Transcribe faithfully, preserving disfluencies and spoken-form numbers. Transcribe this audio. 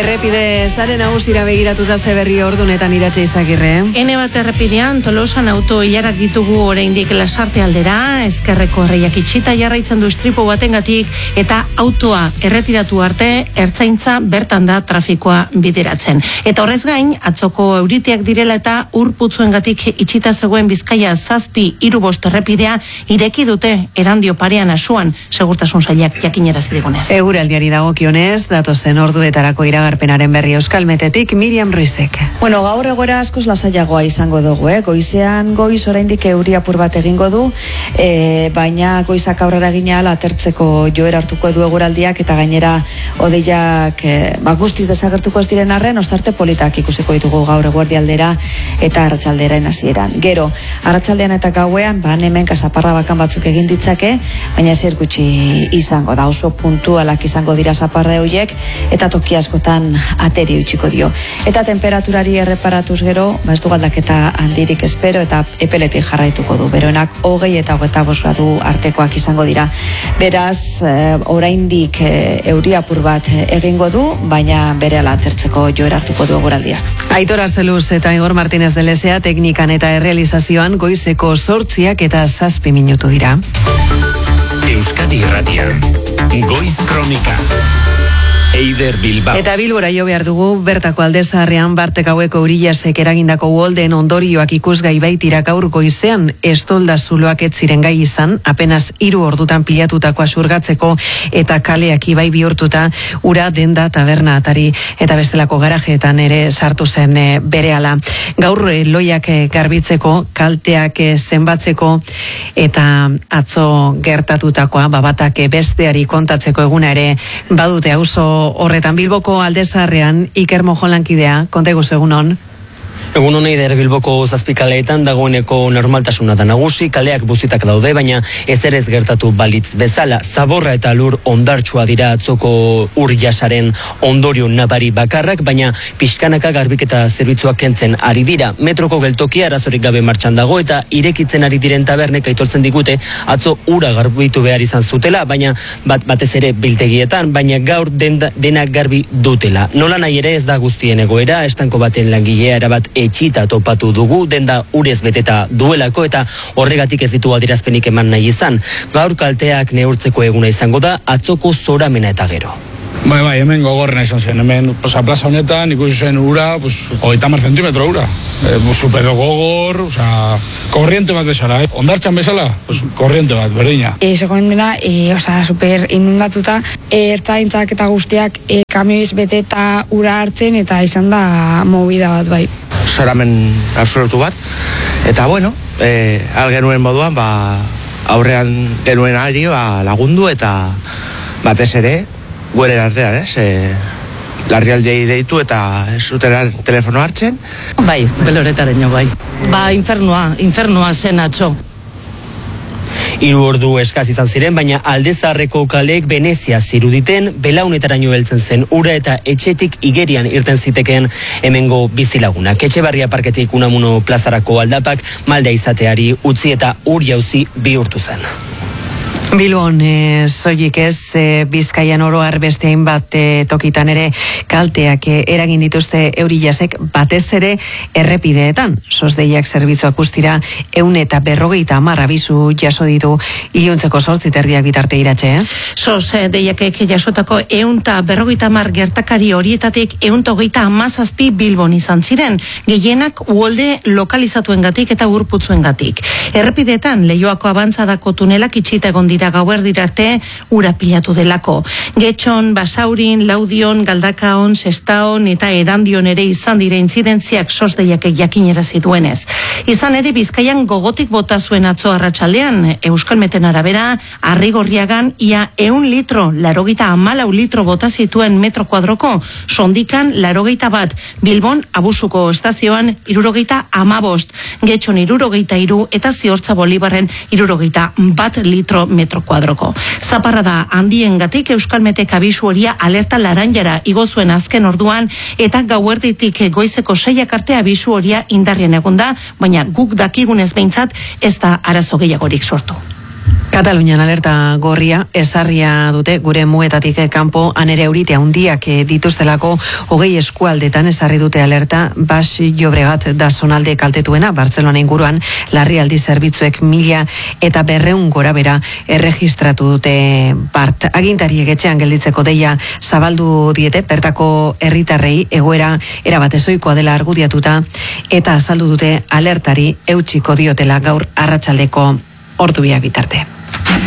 Errepide sare nagusira begiratuta ze berri ordunetan Iratxe Izagirre. Ene bat errepidean Tolosan auto ilarak ditugu oraindik Lasarte aldera, ezkerreko erreiak itxita jarraitzen du istripu batengatik eta autoa erretiratu arte ertzaintza bertan da trafikoa bideratzen. Eta horrez gain, atzoko euriteak direla eta ur putzuengatik itxita zegoen Bizkaia zazpi hiru bost errepidea ireki dute Erandio parean asuan, segurtasun sailak jakinarazi digunez. Eguraldiari dagokionez, datozen orduetarako iragarpenaren berri Euskalmetetik Miriam Ruizek. Bueno, gaur egoera askoz lasaiagoa izango dugu, eh? Goizean goiz oraindik euri apur bat egingo du, e, baina goizak aurrera gina ala atertzeko joera hartuko du eguraldiak eta gainera hodeiak e, ba, guztiz desagertuko ez diren arren, ostarte politak ikusiko ditugu gaur eguerdialdera eta arratsaldera hasieran. Gero, arratsaldean eta gauean, ba, hemen kasaparra bakan batzuk egin ditzake, baina zer gutxi izango da, oso puntualak izango dira zaparra horiek eta toki askotan ateri utziko dio. Eta temperaturari erreparatuz gero, ba ez du galdaketa handirik espero eta epeletik jarraituko du. Beroenak hogei eta hogeita bost gradu artekoak izango dira. Beraz, e, oraindik e, euri apur bat egingo du, baina berehala atertzeko joera hartuko du eguraldiak. Aitor Arzeluz eta Igor Martínez de Lezea teknikan eta errealizazioan goizeko zortziak eta zazpi minutu dira. Euskadi Irratian, Goiz Kronika. Eider Bilbao. Eta Bilbora jo behar dugu, bertako Aldezaharrean Bartek haueko Urillasek eragindako uholden ondorioak ikusgai baitira gaur goizean estolda zuloak ez ziren gai izan, apenas hiru ordutan pilatutako asurgatzeko eta kaleak ibai bihurtuta ura denda taberna atari eta bestelako garajeetan ere sartu zen e, berehala. Gaur e, loiak e, garbitzeko, kalteak e, zenbatzeko eta atzo gertatutakoa babatak e, besteari kontatzeko eguna ere badute auzo horretan. Bilboko Aldezaharrean Iker Mojon lankidea, konta iguzu egunon. Egun honei der Bilboko zazpikaleetan dagoeneko normaltasuna da nagusi, kaleak buzitak daude, baina ezer ez gertatu balitz bezala. Zaborra eta lur ondartsua dira atzoko ur jasaren ondorio nabari bakarrak, baina pixkanaka garbiketa zerbitzuak kentzen ari dira. Metroko geltokia arazorik gabe martxan dago eta irekitzen ari diren tabernek aitortzen digute atzo ura garbitu behar izan zutela, baina bat batez ere biltegietan, baina gaur denda, denak garbi dutela. Nola nahi ere ez da guztien egoera, estanko baten langilea erabat etxita topatu dugu, denda urez beteta duelako eta horregatik ez ditu adierazpenik eman nahi izan. Gaur kalteak neurtzeko eguna izango da, atzoko zoramena eta gero. Bai, bai, hemen gogorrena izan zen, hemen posa, plaza honetan ikusi zen ura, pues, hogeita hamar zentimetro ura. E, super gogor, oza, korriente bat bezala, eh? Ondartxan bezala, pues, korriente bat, berdina. E, Segoen dena, e, oza, super inundatuta, e, ertzaintzak eta guztiak e, kamioiz bete eta ura hartzen eta izan da movida bat, bai. Zoramen absolutu bat, eta bueno, e, al genuen moduan, ba, aurrean genuen ari ba, lagundu eta batez ere, gueren artean, ez? E, larrialdei deitu eta ez zuten telefono hartzen. Bai, beloretaren jo, bai. Ba, infernua, infernua zen atxo. Hiru ordu eskaz izan ziren, baina Aldezaharreko kaleek Venezia ziruditen, belaunetaraino heltzen zen ura eta etxetik igerian irten zitekeen hemengo bizilagunak. Etxebarria parketik Unamuno plazarako aldapak malda izateari utzi eta ur jauzi bihurtu zen. Bilbon, e, zoik ez, e, Bizkaian oro beste hainbat e, tokitan ere kalteak e, eragin dituzte Eurillasek batez ere errepideetan. Sosdeiak zerbitzuak ustira ehun eta berrogeita hamar abisu jaso ditu iluntzeko zortzi terdiak bitarte Iratxe, eh? Sosdeiakek jasotako ehun eta berrogeita hamar gertakari horietatik ehun eta hogeita hamazazpi Bilbon izan ziren, gehienak uholde lokalizatuengatik eta urputzuengatik. Errepideetan Leioako abantzadako tunelak itxita egon dira gauerdira arte ura pilatu delako. Getxon, Basaurin, Laudion, Galdakaon, Sestaon eta Erandion ere izan dira intzidentziak sosdeiak jakinerazi duenez. Izan ere Bizkaian gogotik bota zuen atzo arratsaldean, Euskalmeten arabera, Arrigorriagan ia ehun litro, larogeita hamalau litro bota zituen metro kuadroko, Sondikan larogeita bat, Bilbon Abusuko estazioan hirurogeita hamabost, Getxon hirurogeita hiru eta Ziortza Bolibarren hirurogeita bat litro metro kuadroko. Zaparrada handiengatik Euskalmetek abisu horia alerta laranjara igo zuen azken orduan eta gauerditik goizeko seiak arte abisu horia indarrien egonda, baina guk dakigunez behintzat ez da arazo gehiagorik sortu. Katalunian alerta gorria ezarria dute gure muetatik kanpo anere eurite handiak dituztelako hogei eskualdetan ezarri dute alerta Bas Llobregat da zonalde kaltetuena Bartzelona inguruan larrialdi zerbitzuek mila eta berreun gora bera erregistratu dute Bart. Agintariek etxean gelditzeko deia zabaldu diete bertako herritarrei egoera erabat ezoikoa dela argudiatuta eta azaldu dute alertari eutsiko diotela gaur arratsaldeko ordu biak bitarte.